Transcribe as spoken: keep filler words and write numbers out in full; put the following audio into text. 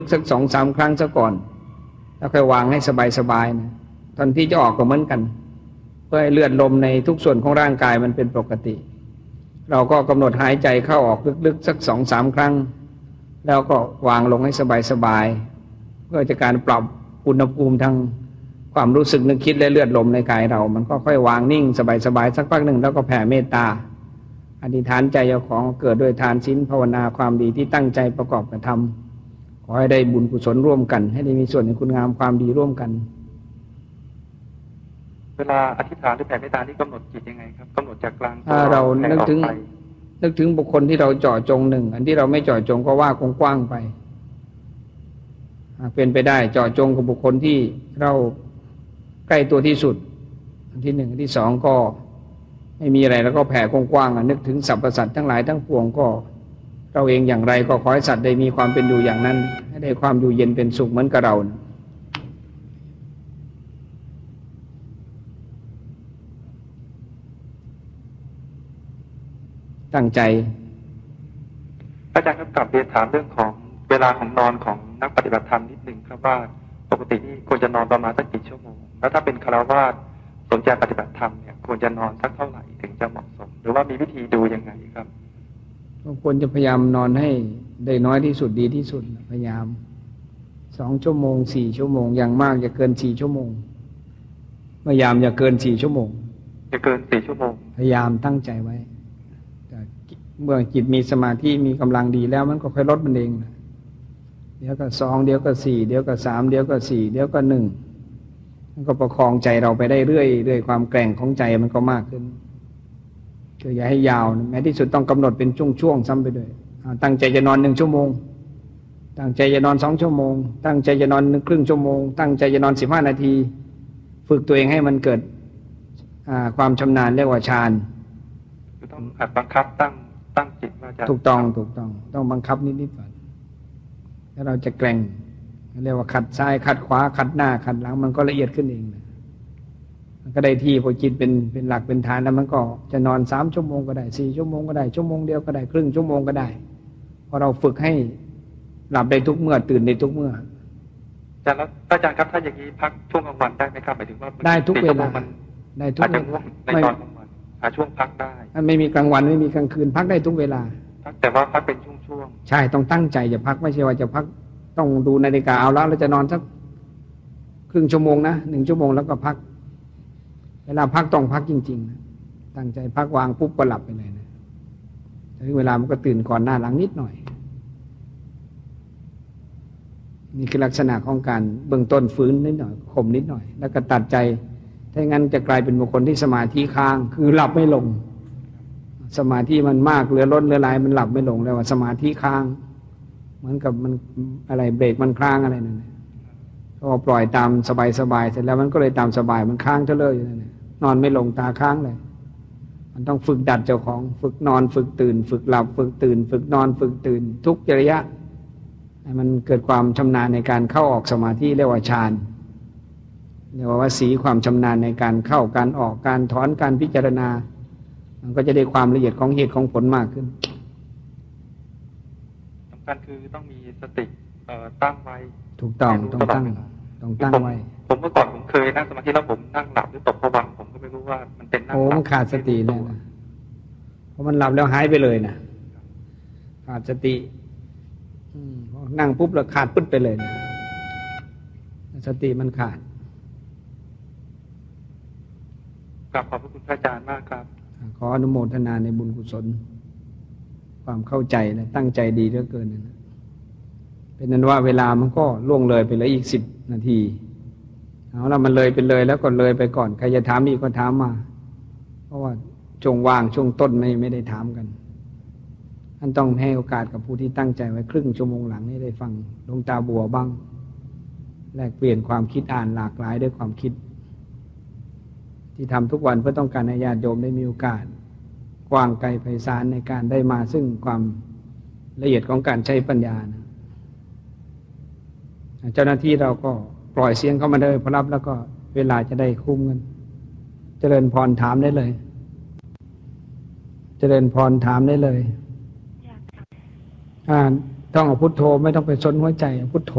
สักสองสามครั้งซะก่อนแล้วค่อยวางให้สบายๆนะตอนที่จะออกก็เหมือนกันเพื่อให้เลือดลมในทุกส่วนของร่างกายมันเป็นปกติเราก็กำหนดหายใจเข้าออกลึกๆสักสองสามครั้งแล้วก็วางลงให้สบายๆเพื่อจะการปรับอุณหภูมิทางความรู้สึกนึกคิดและเลือดลมในกายเรามันก็ค่อยวางนิ่งสบายๆสักพักหนึ่งแล้วก็แผ่เมตตาอธิษฐานใจเจ้าของเกิดด้วยทานศีลภาวนาความดีที่ตั้งใจประกอบกระทำขอให้ได้บุญกุศลร่วมกันให้ได้มีส่วนในคุณงามความดีร่วมกันเวลาอธิษฐานหรือแผ่เมตตาที่กำหนดจิตยังไงครับกำหนดจากกลางถ้าเรานึกถึงนึกถึงบุคคลที่เราเจาะจงหนึ่งอันที่เราไม่เจาะจงก็ว่ากว้างๆไปเป็นไปได้เจาะจงกับบุคคลที่เราใกล้ตัวที่สุดอันที่หนึ่งอันที่สองก็ไม่มีอะไรแล้วก็แผ่กว้างๆนึกถึงสรรพสัตว์ทั้งหลายทั้งปวงก็เราเองอย่างไรก็ขอให้สัตว์ได้มีความเป็นอยู่อย่างนั้นให้ได้ความอยู่เย็นเป็นสุขเหมือนกับเราตั้งใจอาจารย์ครับกลับเรียนถามเรื่องของเวลาของนอนของนักปฏิบัติธรรมนิดหนึ่งครับว่าปกตินี่ควรจะนอนประมาณสักกี่ชั่วโมงแล้วถ้าเป็นฆราวาสสนใจปฏิบัติธรรมเนี่ยควรจะนอนสักเท่าไหร่ถึงจะเหมาะสมหรือว่ามีวิธีดูยังไงครับควรจะพยายามนอนให้ได้น้อยที่สุดดีที่สุดพยายามสองชั่วโมงสี่ชั่วโมงอย่างมากอย่าเกินสี่ชั่วโมงพยายามอย่าเกินสี่ชั่วโมงอย่าเกินสี่ชั่วโมงพยายามตั้งใจไว้เมื่อจิตมีสมาธิมีกำลังดีแล้วมันก็ค่อยลดมันเองเดี๋ยวก็สองเดี๋ยวก็สี่เดี๋ยวก็สามเดี๋ยวก็สี่เดี๋ยวก็หนึ่งมันก็ประคองใจเราไปได้เรื่อยเรื่อยความแกร่งของใจมันก็มากขึ้นคืออย่าให้ยาวแม้ที่สุดต้องกำหนดเป็นช่วงๆซ้ำไปด้วยตั้งใจจะนอนหนึ่งชั่วโมงตั้งใจจะนอนสองชั่วโมงตั้งใจจะนอนครึ่งชั่วโมงตั้งใจจะนอนสิบห้านาทีฝึกตัวเองให้มันเกิดความชำนาญเรียกว่าฌานต้องหัดบังคับตั้งตั้งจิตว่าจะถูกต้องถูกต้องต้องบังคับนิดๆก่อนแล้วเราจะแกร่งเรียกว่าขัดซ้ายขัดขวาขัดหน้าขัดหลังมันก็ละเอียดขึ้นเองมันก็ได้ที่พอจิตเป็นเป็นหลักเป็นฐานแล้วมันก็จะนอนสามชั่วโมงก็ได้สี่ชั่วโมงก็ได้ชั่วโมงเดียวก็ได้ครึ่งชั่วโมงก็ได้พอเราฝึกให้หลับได้ทุกเมื่อตื่นได้ทุกเมื่ออาจารย์แล้วอาจารย์ครับถ้าอย่างนี้พักช่วงกลางวันได้ไหมครับหมายถึงว่าได้ทุกเวลาได้ทุกเวลาในตอนกลางวันหาช่วงพักได้ไม่มีกลางวันไม่มีกลางคืนพักได้ทุกเวลาแต่ว่าพักเป็นช่วงๆใช่ต้องตั้งใจจะพักไม่ใช่ว่าจะพักต้องดูนาฬิกาเอาแล้วเราจะนอนสักครึ่งชั่วโมงนะหนึ่งชั่วโมงแล้วก็พักเวลาพักต้องพักจริงๆนะตั้งใจพักวางปุ๊บก็หลับไปเลยนะถึงเวลามันก็ตื่นก่อนหน้าหลังนิดหน่อยนี่คือลักษณะของการเบื้องต้นฟื้นนิดหน่อยข่มนิดหน่อยแล้วก็ตัดใจถ้างั้นจะกลายเป็นบุคคลที่สมาธิค้างคือหลับไม่ลงสมาธิมันมากเหลือล้นเหลือหลายมันหลับไม่ลงเลยว่าสมาธิค้างเหมือนกับมันอะไรเบรกมันค้างอะไรนั่นก็ปล่อยตามสบายๆเสร็จแล้วมันก็เลยตามสบายมันค้างเท่าเลยอยู่นั่นนอนไม่ลงตาค้างเลยมันต้องฝึกดัดเจ้าของฝึกนอนฝึกตื่นฝึกหลับฝึกตื่นฝึกนอนฝึกตื่นทุกระยะให้มันเกิดความชำนาญในการเข้าออกสมาธิเรียกว่าฌานเรียกว่าสีความชำนาญในการเข้าการออกการถอนการพิจารณามันก็จะได้ความละเอียดของเหตุของผลมากขึ้นสำคัญคือต้องมีสติตั้งไว้ถูกต้องต้องตั้งต้องตั้งไว้ผมเมื่อก่อนผมเคยนั่งสมาธิแล้วผมนั่งหลับหรือตกผวังค์ผมก็ไม่รู้ว่ามันเป็นนั่งหลับโอ้มันขาดสติเลยนะเพราะมันหลับแล้วหายไปเลยนะขาดสตินั่งปุ๊บแล้วขาดปึ๊ดไปเลยนะสติมันขาดกราบขอบพระคุณพระอาจารย์มากครับขออนุโมทนาในบุญกุศลความเข้าใจและตั้งใจดีเหลือเกินนะเป็นนั้นว่าเวลามันก็ล่วงเลยไปเลยอีกสิบนาทีเอาละมันเลยไปเลยแล้วก็เลยไปก่อนใครจะถามอีกก็ถามมาเพราะว่าช่วงว่างช่วงต้นไม่ไม่ได้ถามกันท่านต้องให้โอกาสกับผู้ที่ตั้งใจไว้ครึ่งชั่วโมงหลังนี้ได้ฟังหลวงตาบัวบ้างแลกเปลี่ยนความคิดอ่านหลากหลายด้วยความคิดที่ทำทุกวันเพื่อต้องการให้ญาติโยมได้มีโอกาสกว้างไกลไพศาลในการได้มาซึ่งความละเอียดของการใช้ปัญญานะเจ้าหน้าที่เราก็ปล่อยเสียงเข้ามาได้พอรับแล้วก็เวลาจะได้คุ้มกันเจริญพรถามได้เลยเจริญพรถามได้เลยอ่าต้องเอาพุทโธไม่ต้องไปสนหัวใจพุทโธ